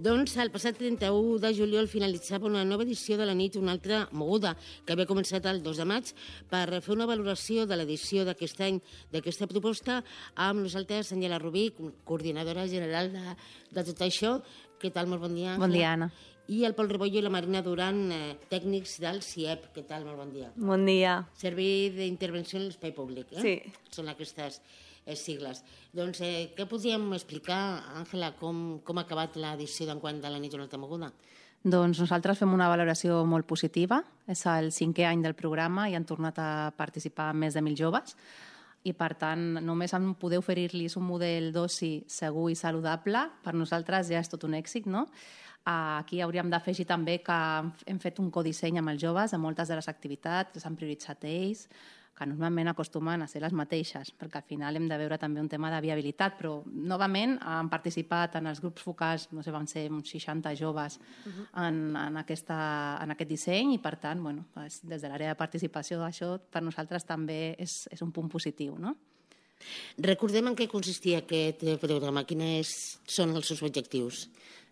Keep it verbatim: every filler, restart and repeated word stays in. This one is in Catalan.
Doncs el passat trenta-u de juliol finalitzava una nova edició de la nit, una altra moguda, que havia començat el dos de maig, per fer una valoració de l'edició d'aquest any d'aquesta proposta amb nosaltres, Àngela Rubí, coordinadora general de, de tot això. Què tal? Molt bon dia. Bon dia, Anna. I el Pol Rebollo i la Marina Duran, eh, tècnics del C I E P. Què tal? Molt bon dia. Bon dia. Servei d'Intervenció en l'Espai Públic, eh? Sí. Són aquestes eh, sigles. Doncs, eh, què podríem explicar, Àngela, com, com ha acabat l'edició d'enguany de la nit una altra moguda? Doncs nosaltres fem una valoració molt positiva. És el cinquè any del programa i han tornat a participar més de mil joves. I, per tant, només en poder oferir-los un model d'oci segur i saludable, per nosaltres ja és tot un èxit, no? Aquí hauríem d'afegir també que hem fet un codisseny amb els joves de moltes de les activitats, les han prioritzat ells, que normalment acostumen a ser les mateixes, perquè al final hem de veure també un tema de viabilitat, però novament han participat en els grups focals, no sé, van ser uns seixanta joves en, en, aquesta, en aquest disseny i, per tant, bueno, des de l'àrea de participació això per nosaltres també és, és un punt positiu, no? Recordem en què consistia aquest programa, quins són els seus objectius.